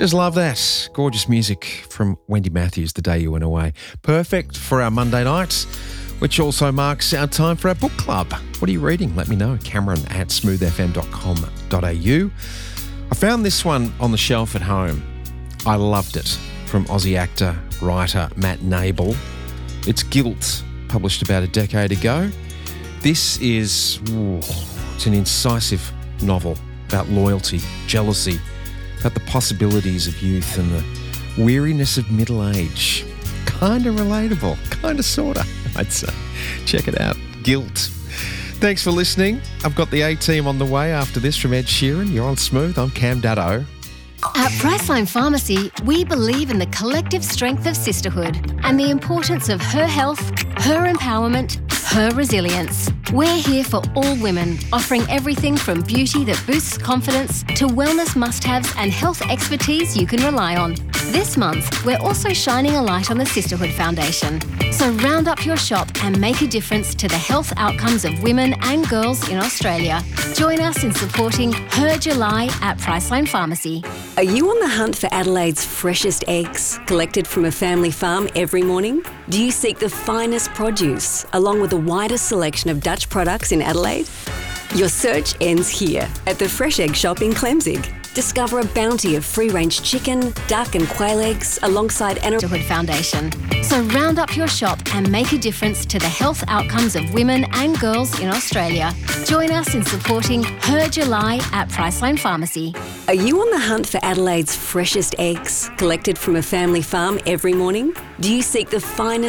Just love that. Gorgeous music from Wendy Matthews, The Day You Went Away. Perfect for our Monday nights, which also marks our time for our book club. What are you reading? Let me know. Cameron@smoothfm.com.au. I found this one on the shelf at home. I loved it. From Aussie actor, writer Matt Nable. It's Guilt, published about a decade ago. This is, it's an incisive novel about loyalty, jealousy, about the possibilities of youth and the weariness of middle age. Kind of relatable, kind of sorta, I'd say. Check it out, Guilt. Thanks for listening. I've got the A-Team on the way after this from Ed Sheeran. You're on Smooth, I'm Cam Daddo. At Priceline Pharmacy, we believe in the collective strength of sisterhood and the importance of her health, her empowerment, her resilience. We're here for all women, offering everything from beauty that boosts confidence to wellness must-haves and health expertise you can rely on. This month, we're also shining a light on the Sisterhood Foundation. So round up your shop and make a difference to the health outcomes of women and girls in Australia. Join us in supporting Her July at Priceline Pharmacy. Are you on the hunt for Adelaide's freshest eggs, collected from a family farm every morning? Do you seek the finest produce, along with the widest selection of Dutch products in Adelaide? Your search ends here, at the Fresh Egg Shop in Clemzig. Discover a bounty of free-range chicken, duck and quail eggs alongside Sisterhood Foundation. So round up your shop and make a difference to the health outcomes of women and girls in Australia. Join us in supporting Her July at Priceline Pharmacy. Are you on the hunt for Adelaide's freshest eggs, collected from a family farm every morning? Do you seek the finest